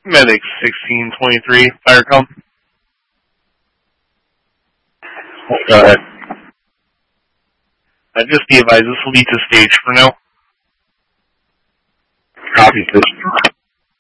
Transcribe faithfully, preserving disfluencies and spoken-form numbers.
Medic sixteen twenty-three, fire com. Go ahead. Uh, just be advised, this will be to stage for now. Copy, please.